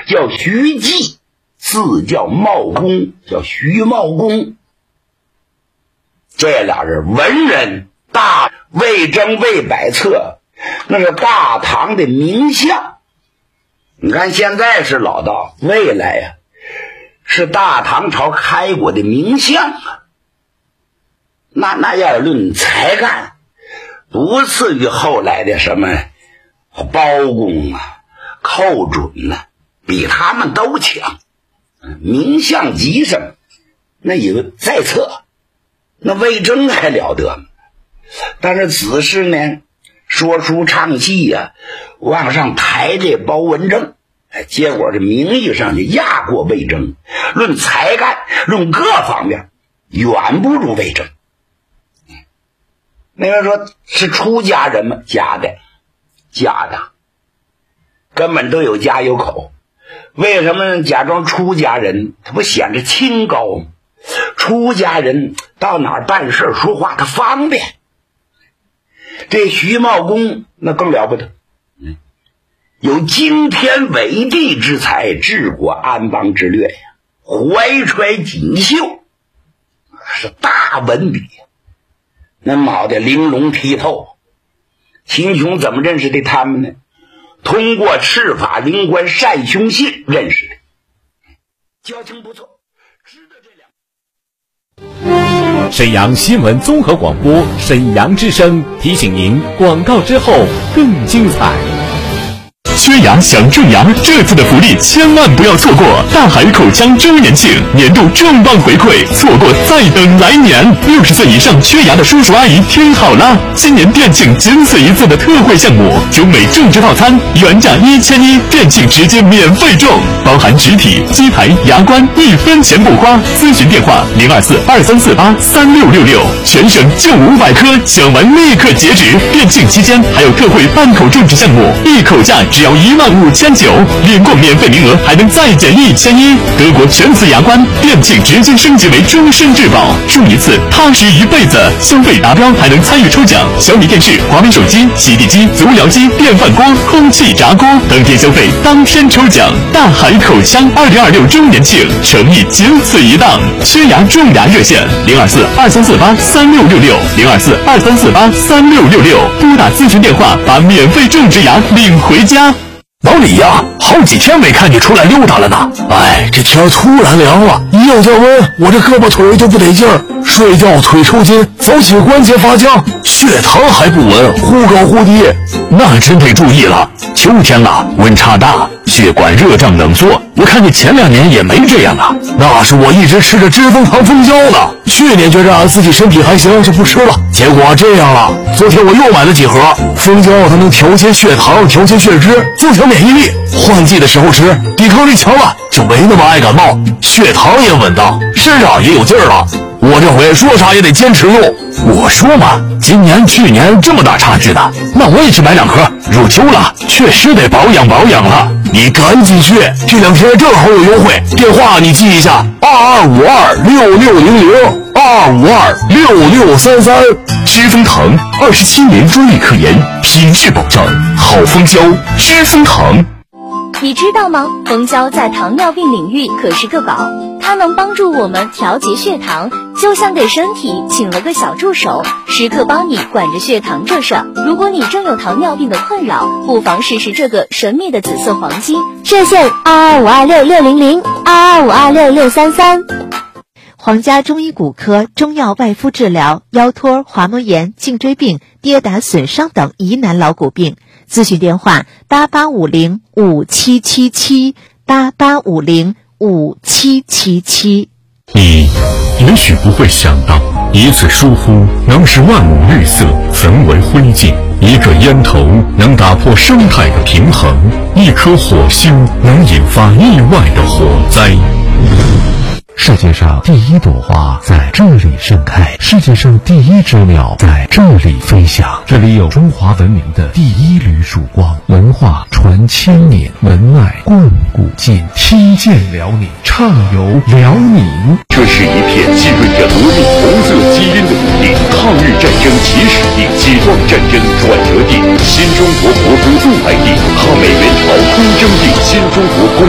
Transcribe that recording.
叫徐继，字叫茂公，叫徐茂公。这俩人文人，大魏征、魏百策，那是大唐的名相。你看现在是老道，未来呀，是大唐朝开国的名相啊。那要论才干，不次于后来的什么包公啊、寇准啊，比他们都强。名相集上那有在册，那魏征还了得吗？但是子氏呢，说书唱戏呀，往上抬这包文正，结果这名义上就压过魏征，论才干，论各方面远不如魏征。那人说是出家人吗？假的，根本都有家有口。为什么假装出家人？他不显着清高吗？出家人到哪儿办事说话他方便。这徐茂公那更了不得，有惊天伟地之才，治国安邦之略呀，怀揣锦绣，是大文笔，那脑袋玲珑剔透。秦琼怎么认识的他们呢？通过赤法灵官单雄信认识的，交情不错，值得这两。 沈阳新闻综合广播沈阳之声提醒您，广告之后更精彩。 缺牙想种牙，这次的福利千万不要错过！大海口腔周年庆，年度重磅回馈，错过再等来年。60岁以上缺牙的叔叔阿姨听好了，今年店庆仅此一次的特惠项目，中美种植套餐原价1100，店庆直接免费种，包含植体、基台、牙冠，1分钱不花。咨询电话02423483666，全省就500颗，讲完立刻截止。店庆期间还有特惠半口种植项目，一口价只要15900，领过免费名额还能再减1100。德国全瓷牙冠店庆直接升级为终身质保，种一次踏实一辈子。消费达标还能参与抽奖小米电视、华为手机、洗地机、足疗机、电饭锅、空气炸锅，当天消费当天抽奖。大海口腔2026周年庆，诚意仅此一档。缺牙种牙热线02423483666，02423483666，拨打咨询电话，把免费种植牙领回家。 老李呀，好几天没看你出来溜达了呢。哎，这天突然凉了，一有降温，我这胳膊腿就不得劲儿，睡觉腿抽筋，早起关节发僵，血糖还不稳，忽高忽低，那真得注意了。秋天了，温差大，血管热胀冷缩，我看你前2年也没这样啊。那是我一直吃着知蜂糖蜂胶呢，去年觉着俺自己身体还行就不吃了，结果这样了。昨天我又买了几盒蜂胶，它能调节血糖，调节血脂，增强免疫力，换季的时候吃，抵抗力强了，就没那么爱感冒，血糖也稳当，身上也有劲儿了。我这回说啥也得坚持用。我说嘛，今年去年这么大差距的，那我也去买2盒。入秋了，确实得保养了。你赶紧去，这2天正好有优惠，电话你记一下：22526600，22526633。知蜂糖27年专利科研，品质保障，好蜂胶，知蜂糖。 你知道吗？蜂胶在糖尿病领域可是个宝，它能帮助我们调节血糖，就像给身体请了个小助手，时刻帮你管着血糖这事儿。如果你正有糖尿病的困扰，不妨试试这个神秘的紫色黄金。 热线22526600，22526633。皇家中医骨科中药外敷治疗腰托、滑膜炎、颈椎病、跌打损伤等疑难劳骨病。咨询电话88505777，88505777。 你也许不会想到，一次疏忽能使万物绿色焚为灰烬，一个烟头能打破生态的平衡，一颗火星能引发意外的火灾。世界上第一朵花在这里盛开，世界上第一只鸟在这里飞翔，这里有中华文明的第一缕曙光，文化传千年，文爱贯古今，听见辽宁，畅游辽宁。 这是一片浸润着革命红色基因的土地，抗日战争起始地，解放战争转折地，新中国国歌奏来地，抗美援朝东征地，新中国